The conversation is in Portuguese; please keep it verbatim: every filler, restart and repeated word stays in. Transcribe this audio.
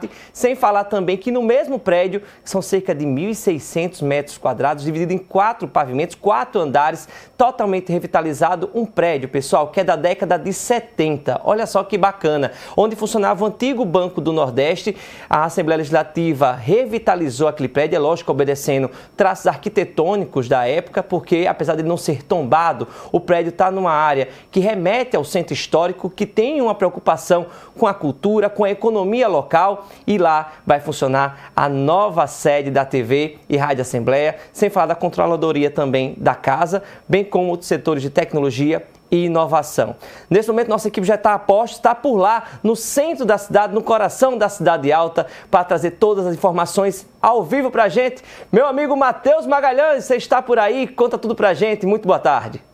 parte, sem falar também que no mesmo prédio, são cerca de mil e seiscentos metros quadrados, dividido em quatro pavimentos, quatro andares, totalmente revitalizado, um prédio, pessoal, que é da década de setenta. Olha só que bacana, onde funcionava o antigo Banco do Nordeste. A Assembleia Legislativa revitalizou aquele prédio, é lógico, obedecendo traços arquitetônicos da época, porque apesar de não ser tombado, o prédio está numa área que remete ao centro histórico, que tem uma preocupação com a cultura, com a economia local, e lá vai funcionar a nova sede da T V e Rádio Assembleia, sem falar da controladoria também da casa, bem como outros setores de tecnologia e inovação. Nesse momento, nossa equipe já está a posto, está por lá, no centro da cidade, no coração da Cidade Alta, para trazer todas as informações ao vivo para a gente. Meu amigo Matheus Magalhães, você está por aí? Conta tudo para a gente. Muito boa tarde.